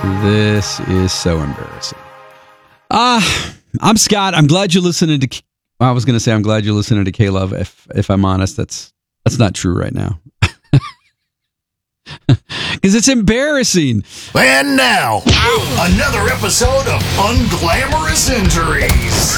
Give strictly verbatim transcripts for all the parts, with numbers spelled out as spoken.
This is so embarrassing. Ah, uh, I'm Scott. I'm glad you're listening to. I was going to say I'm glad you're listening to K-Love. If if I'm honest, that's that's not true right now. Because it's embarrassing. And now, another episode of Unglamorous Injuries.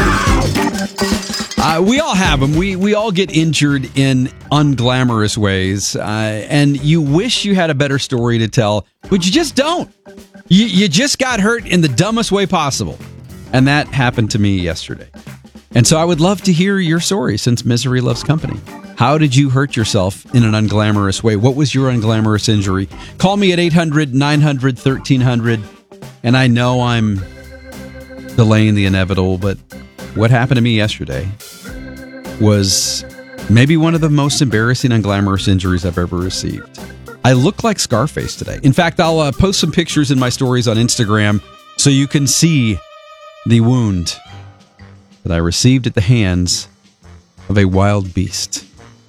Uh, we all have them. We we all get injured in unglamorous ways, uh, and you wish you had a better story to tell, but you just don't. You, you just got hurt in the dumbest way possible, and that happened to me yesterday. And so I would love to hear your story, since misery loves company. How did you hurt yourself in an unglamorous way? What was your unglamorous injury? Call me at eight hundred, nine hundred, thirteen hundred. And I know I'm delaying the inevitable, but what happened to me yesterday was maybe one of the most embarrassing unglamorous injuries I've ever received. I look like Scarface today. In fact, I'll uh, post some pictures in my stories on Instagram so you can see the wound that I received at the hands of a wild beast.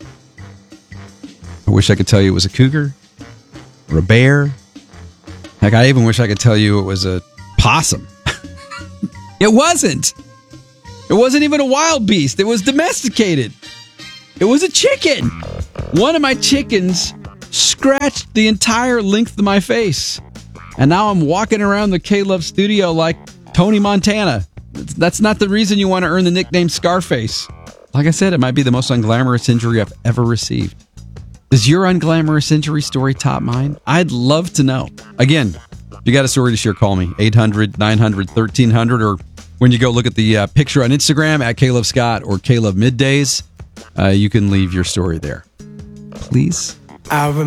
I wish I could tell you it was a cougar or a bear. Heck, I even wish I could tell you it was a possum. It wasn't. It wasn't even a wild beast. It was domesticated. It was a chicken. One of my chickens scratched the entire length of my face. And now I'm walking around the K-Love studio like Tony Montana. That's not the reason you want to earn the nickname Scarface. Like I said, it might be the most unglamorous injury I've ever received. Does your unglamorous injury story top mine? I'd love to know. Again, if you got a story to share, call me. eight hundred, nine hundred, thirteen hundred. Or when you go look at the uh, picture on Instagram at K-Love Scott or K-Love Middays, uh, you can leave your story there. Please. I